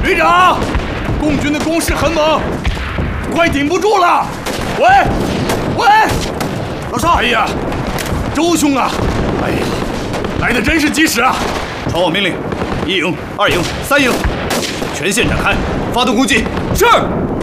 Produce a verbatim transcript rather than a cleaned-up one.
队长，共军的攻势很猛，快顶不住了！喂，喂， 老少！ 哎呀，周兄啊！哎呀，来的真是及时啊！ 传我命令，一营、二营、三营，全线展开，发动攻击。 是。